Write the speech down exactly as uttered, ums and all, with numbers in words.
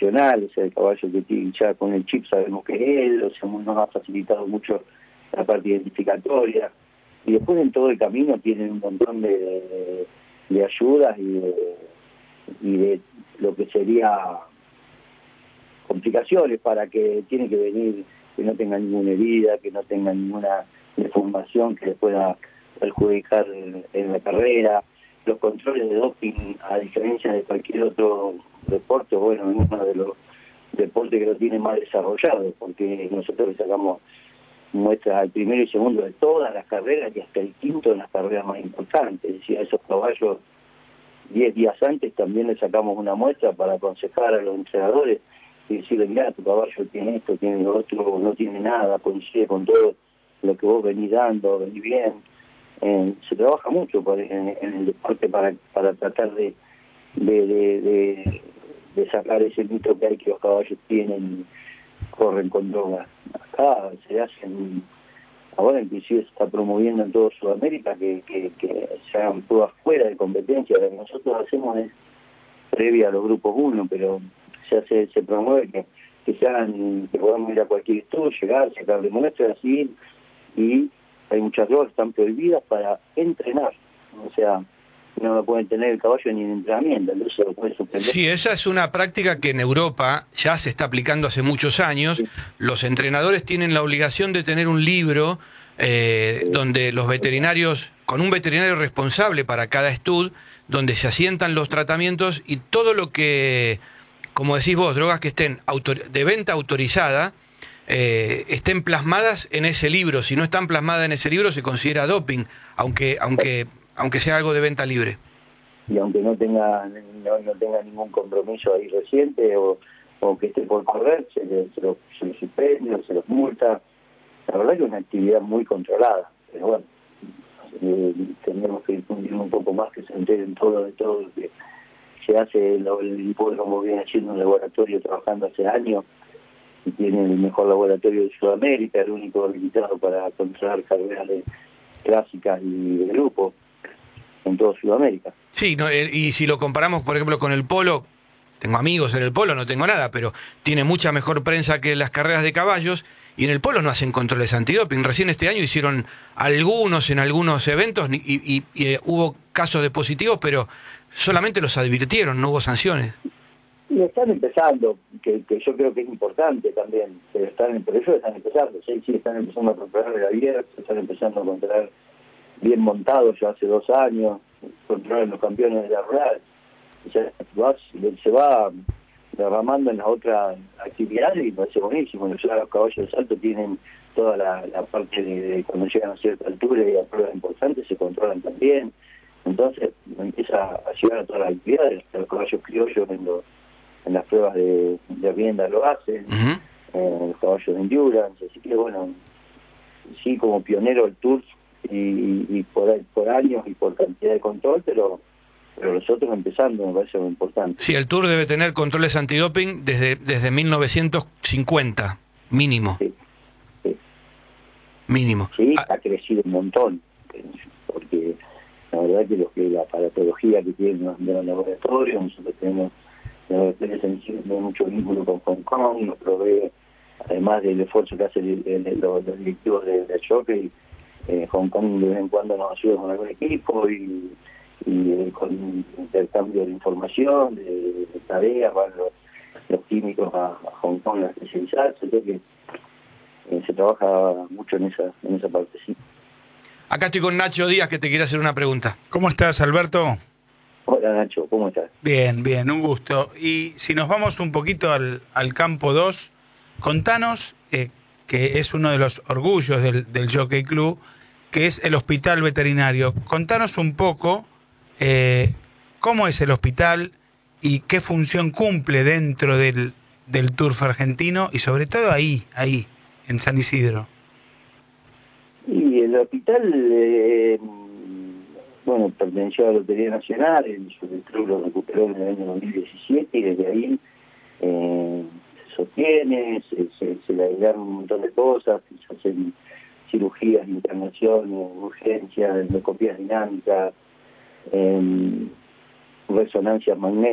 profesional, o sea, el caballo que tiene ya con el chip sabemos que es él, o sea, nos ha facilitado mucho la parte identificatoria, y después en todo el camino tienen un montón de, de, de ayudas y de, y de lo que sería complicaciones para que tiene que venir, que no tenga ninguna herida, que no tenga ninguna deformación que le pueda perjudicar en, en la carrera. Los controles de doping, a diferencia de cualquier otro deporte, bueno, es uno de los deportes que lo tiene más desarrollado, porque nosotros le sacamos muestras al primero y segundo de todas las carreras y hasta el quinto en las carreras más importantes. Es decir, a esos caballos diez días antes también le sacamos una muestra para aconsejar a los entrenadores y decirle, mira, tu caballo tiene esto, tiene lo otro, no tiene nada, coincide con todo lo que vos venís dando, venís bien. Eh, se trabaja mucho por, en, en el deporte para para tratar de de, de, de de sacar ese mito que hay que los caballos tienen, corren con drogas. Acá se hacen, ahora inclusive se está promoviendo en toda Sudamérica que, que, que se hagan pruebas fuera de competencia. Lo que nosotros hacemos es previa a los grupos uno, pero se hace, se promueve que, que se hagan, que podamos ir a cualquier estudio, llegar, sacarle muestras así, y hay muchas drogas que están prohibidas para entrenar, o sea, no lo pueden tener el caballo ni en entrenamiento, entonces lo pueden suspender. Sí, esa es una práctica que en Europa ya se está aplicando hace muchos años. Sí. Los entrenadores tienen la obligación de tener un libro eh, sí. donde los veterinarios, con un veterinario responsable para cada estudio, donde se asientan los tratamientos y todo lo que, como decís vos, drogas que estén autor- de venta autorizada, Eh, estén plasmadas en ese libro. Si no están plasmadas en ese libro se considera doping, aunque aunque aunque sea algo de venta libre. Y aunque no tenga no, no tenga ningún compromiso ahí reciente o, o que esté por correr, se, le, se, lo, se lo suspende o se los multa. La verdad que es una actividad muy controlada, pero bueno, eh, tendremos que difundir un poco más, que se enteren todo de todo lo que se hace. El, el hipódromo viene haciendo un laboratorio trabajando hace años y tiene el mejor laboratorio de Sudamérica, el único habilitado para controlar carreras de clásicas y de grupo en toda Sudamérica. Sí, no, y si lo comparamos, por ejemplo, con el polo, tengo amigos en el polo, no tengo nada, pero tiene mucha mejor prensa que las carreras de caballos, y en el polo no hacen controles antidoping. Recién este año hicieron algunos en algunos eventos y, y, y, y hubo casos de positivos, pero solamente los advirtieron, no hubo sanciones. Y están empezando, que, que yo creo que es importante también, pero están pero ellos están empezando, sí, sí, están empezando a controlar el abierto, están empezando a controlar bien montados ya hace dos años, controlan los campeones de la rural, o sea, va, se va derramando en las otras actividades y me parece buenísimo. Los caballos de salto tienen toda la, la parte de, de cuando llegan a cierta altura y a pruebas importantes se controlan también, entonces empieza a llegar a todas las actividades. Los caballos criollos en los en las pruebas de, de rienda lo hacen, uh-huh. eh, los caballos de endurance, así que bueno, sí, como pionero el Tour y, y por, por años y por cantidad de control, pero pero nosotros empezando me parece muy importante. Sí, el Tour debe tener controles antidoping desde desde mil novecientos cincuenta, mínimo. Sí, sí. Mínimo. Sí, ah. ha crecido un montón, porque la verdad que, lo que la aparatología que tienen los, los laboratorios, nosotros tenemos laboratorios sensibles, de mucho vínculo con Hong Kong, nos provee, además del esfuerzo que hacen el, el, los, los directivos de, de Jockey, eh, Hong Kong de vez en cuando nos ayuda con algún equipo y, y eh, con intercambio de información, de, de tareas, van los, los químicos a, a Hong Kong a especializarse, creo que eh, se trabaja mucho en esa, en esa parte, sí. Acá estoy con Nacho Díaz, que te quiere hacer una pregunta. ¿Cómo estás, Alberto? Hola, Nacho, ¿cómo estás? Bien, bien, un gusto. Y si nos vamos un poquito al, al campo dos, contanos, eh, que es uno de los orgullos del, del Jockey Club, que es el hospital veterinario. Contanos un poco eh, cómo es el hospital y qué función cumple dentro del, del Turf argentino y sobre todo ahí, ahí, en San Isidro. Y el hospital... Eh, bueno, perteneció a la Lotería Nacional, el, el club lo recuperó en el año dos mil diecisiete y desde ahí eh, se sostiene, se, se, se le agregaron un montón de cosas, se hacen cirugías, internaciones, urgencias, endoscopías dinámicas, eh, resonancias magnéticas.